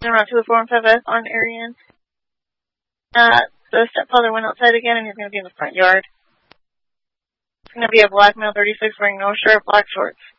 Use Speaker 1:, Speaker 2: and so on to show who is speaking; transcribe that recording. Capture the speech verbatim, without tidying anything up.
Speaker 1: around two four one five S on Arian. Uh, the stepfather went outside again, and he's going to be in the front yard. It's going to be a black male, thirty-six, wearing no shirt, black shorts.